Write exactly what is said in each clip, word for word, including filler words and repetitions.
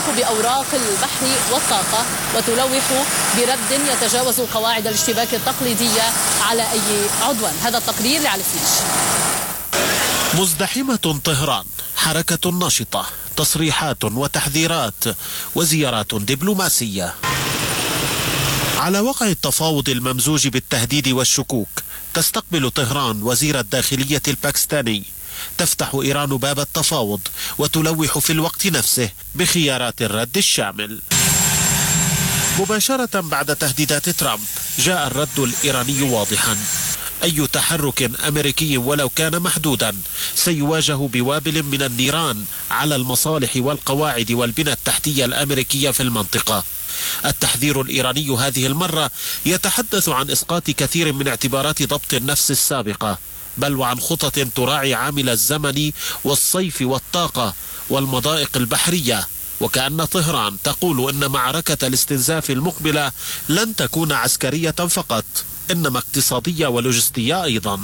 تلوح بأوراق البحر والطاقة وتلوح برد يتجاوز قواعد الاشتباك التقليدية على أي عدوان. هذا التقرير لعلي فنيش. مزدحمة طهران، حركة نشطة، تصريحات وتحذيرات وزيارات دبلوماسية. على وقع التفاوض الممزوج بالتهديد والشكوك تستقبل طهران وزير الداخلية الباكستاني. تفتح إيران باب التفاوض وتلوح في الوقت نفسه بخيارات الرد الشامل. مباشرة بعد تهديدات ترامب جاء الرد الإيراني واضحا: أي تحرك أمريكي ولو كان محدودا سيواجه بوابل من النيران على المصالح والقواعد والبنى التحتية الأمريكية في المنطقة. التحذير الإيراني هذه المرة يتحدث عن إسقاط كثير من اعتبارات ضبط النفس السابقة، بل وعن خطط تراعي عامل الزمن والصيف والطاقة والمضائق البحرية، وكأن طهران تقول إن معركة الاستنزاف المقبلة لن تكون عسكرية فقط، إنما اقتصادية ولوجستية أيضا.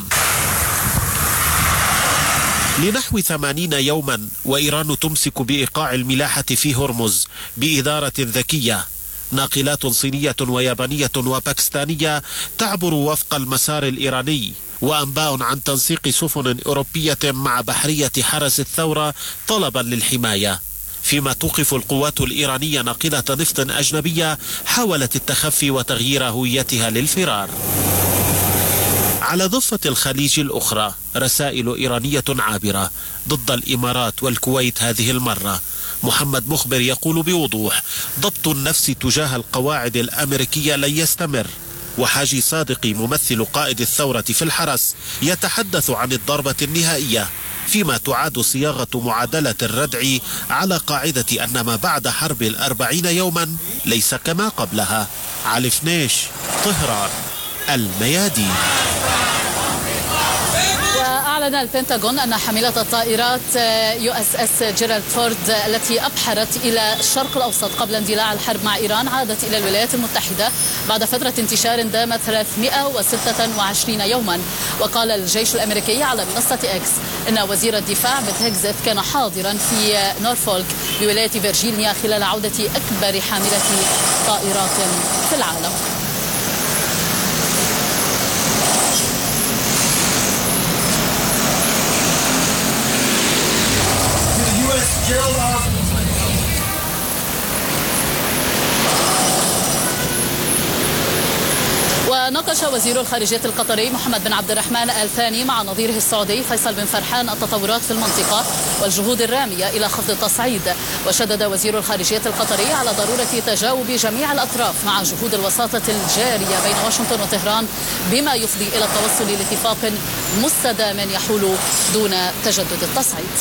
لنحو ثمانين يوما وإيران تمسك بإيقاع الملاحة في هرمز بإدارة ذكية. ناقلات صينية ويابانية وباكستانية تعبر وفق المسار الإيراني، وأنباء عن تنسيق سفن أوروبية مع بحرية حرس الثورة طلبا للحماية، فيما توقف القوات الإيرانية ناقلة نفط أجنبية حاولت التخفي وتغيير هويتها للفرار. على ضفة الخليج الأخرى رسائل إيرانية عابرة ضد الإمارات والكويت هذه المرة. محمد مخبر يقول بوضوح: ضبط النفس تجاه القواعد الأمريكية لن يستمر. وحاجي صادقي ممثل قائد الثورة في الحرس يتحدث عن الضربة النهائية، فيما تعاد صياغة معادلة الردع على قاعدة أن ما بعد حرب الأربعين يوما ليس كما قبلها. علي فنيش، طهران، الميادين. أعلن البنتاغون أن حاملة الطائرات يو اس اس جيرالد فورد التي أبحرت إلى الشرق الأوسط قبل اندلاع الحرب مع إيران عادت إلى الولايات المتحدة بعد فترة انتشار دامت ثلاثمئة وستة وعشرين يوما. وقال الجيش الأمريكي على منصة إكس أن وزير الدفاع بيت هيكزت كان حاضرا في نورفولك بولاية فيرجينيا خلال عودة أكبر حاملة طائرات في العالم. وناقش وزير الخارجية القطري محمد بن عبد الرحمن آل ثاني مع نظيره السعودي فيصل بن فرحان التطورات في المنطقة والجهود الرامية إلى خفض التصعيد. وشدد وزير الخارجية القطري على ضرورة تجاوب جميع الأطراف مع جهود الوساطة الجارية بين واشنطن وطهران بما يفضي إلى التوصل لاتفاق مستدام يحول دون تجدد التصعيد.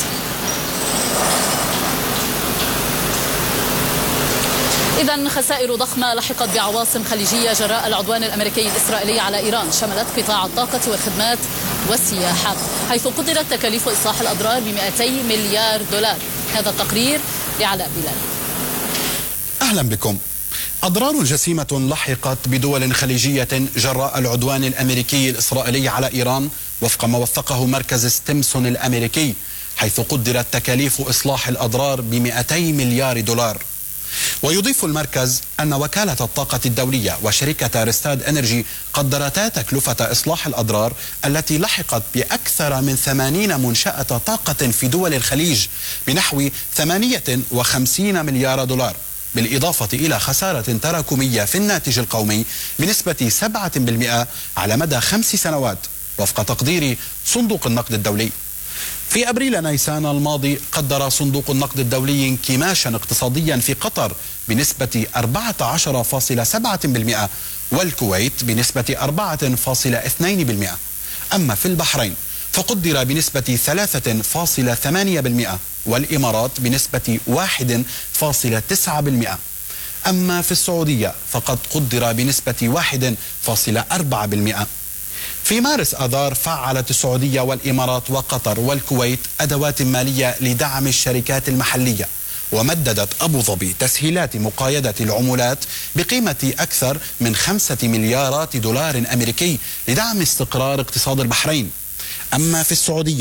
إذا خسائر ضخمة لحقت بعواصم خليجية جراء العدوان الأمريكي الإسرائيلي على إيران شملت قطاع الطاقة والخدمات والسياحة، حيث قدرت تكاليف إصلاح الأضرار ب مئتي مليار دولار. هذا التقرير لعلاء بلال. أهلا بكم. أضرار جسيمة لحقت بدول خليجية جراء العدوان الأمريكي الإسرائيلي على إيران وفق ما وثقه مركز ستيمسون الأمريكي، حيث قدرت تكاليف إصلاح الأضرار ب مئتي مليار دولار. ويضيف المركز أن وكالة الطاقة الدولية وشركة ريستاد إنرجي قدرتا تكلفة إصلاح الأضرار التي لحقت بأكثر من ثمانين منشأة طاقة في دول الخليج بنحو ثمانية وخمسين مليار دولار، بالإضافة إلى خسارة تراكمية في الناتج القومي بنسبة سبعة بالمئة على مدى خمس سنوات وفق تقدير صندوق النقد الدولي. في أبريل نيسان الماضي قدر صندوق النقد الدولي انكماشا اقتصاديا في قطر بنسبة أربعة عشر فاصلة سبعة بالمئة والكويت بنسبة أربعة فاصلة اثنين بالمئة. أما في البحرين فقدر بنسبة ثلاثة فاصلة ثمانية بالمئة والإمارات بنسبة واحد فاصلة تسعة بالمئة. أما في السعودية فقد قدر بنسبة واحد فاصلة أربعة بالمئة. في مارس آذار فعلت السعودية والإمارات وقطر والكويت أدوات مالية لدعم الشركات المحلية، ومددت أبو ظبي تسهيلات مقايدة العملات بقيمة أكثر من خمسة مليارات دولار أمريكي لدعم استقرار اقتصاد البحرين. أما في السعودية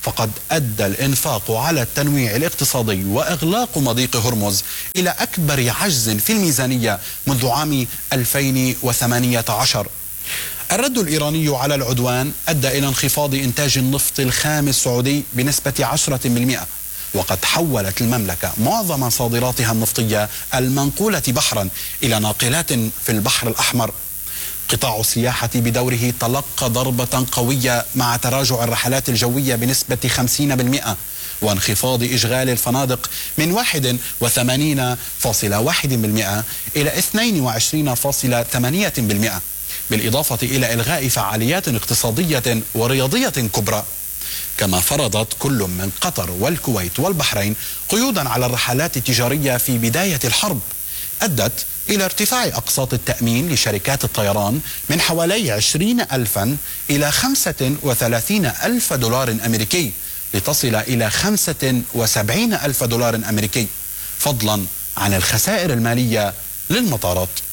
فقد أدى الإنفاق على التنويع الاقتصادي وإغلاق مضيق هرمز إلى أكبر عجز في الميزانية منذ عام ألفين وثمانية عشر. الرد الإيراني على العدوان أدى إلى انخفاض إنتاج النفط الخام السعودي بنسبة عشرة بالمئة، وقد حولت المملكة معظم صادراتها النفطية المنقولة بحرا إلى ناقلات في البحر الأحمر. قطاع السياحة بدوره تلقى ضربة قوية مع تراجع الرحلات الجوية بنسبة خمسين بالمئة وانخفاض إشغال الفنادق من واحد وثمانين فاصلة واحد بالمئة إلى اثنين وعشرين فاصلة ثمانية بالمئة، بالإضافة إلى إلغاء فعاليات اقتصادية ورياضية كبرى. كما فرضت كل من قطر والكويت والبحرين قيودا على الرحلات التجارية في بداية الحرب، أدت إلى ارتفاع أقساط التأمين لشركات الطيران من حوالي عشرين ألفا إلى خمسة وثلاثين ألف دولار أمريكي لتصل إلى خمسة وسبعين ألف دولار أمريكي، فضلا عن الخسائر المالية للمطارات.